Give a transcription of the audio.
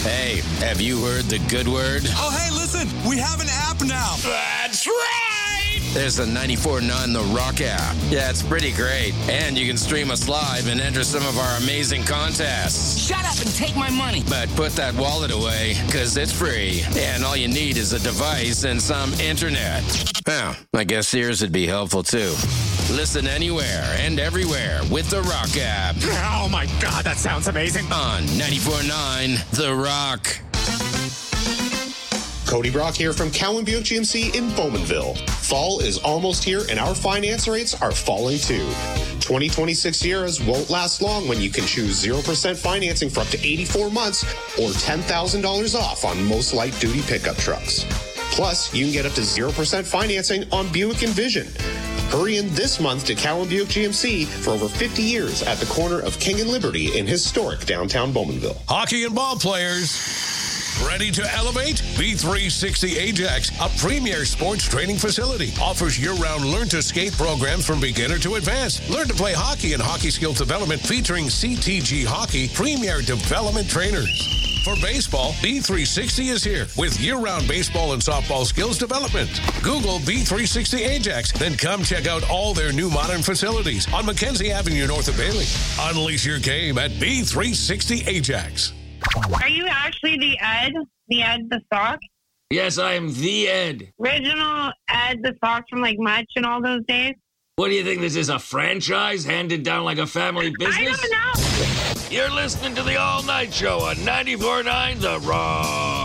Hey, have you heard the good word? Oh, hey, listen, we have an app now. That's right! There's the 94.9 The Rock app. Yeah, it's pretty great. And you can stream us live and enter some of our amazing contests. Shut up and take my money. But put that wallet away, because it's free. And all you need is a device and some internet. Well, I guess Sears would be helpful, too. Listen anywhere and everywhere with The Rock app. Oh, my God, that sounds amazing. On 94.9 The Rock. Cody Brock here from Cowan Buick GMC in Bowmanville. Fall is almost here and our finance rates are falling too. 2026 Sierras won't last long when you can choose 0% financing for up to 84 months or $10,000 off on most light-duty pickup trucks. Plus, you can get up to 0% financing on Buick Envision. Hurry in this month to Cowan Buick GMC for over 50 years at the corner of King and Liberty in historic downtown Bowmanville. Hockey and ball players, ready to elevate? B360 Ajax, a premier sports training facility, offers year-round learn-to-skate programs from beginner to advanced. Learn to play hockey and hockey skills development featuring CTG Hockey premier development trainers. For baseball, B360 is here with year-round baseball and softball skills development. Google B360 Ajax, then come check out all their new modern facilities on Mackenzie Avenue north of Bailey. Unleash your game at B360 Ajax. Are you actually the Ed? The Ed the Sock? Yes, I am the Ed. Original Ed the Sock from like Much and all those days? What do you think, this is a franchise handed down like a family business? I don't know. You're listening to the All Night Show on 94.9 The Rock.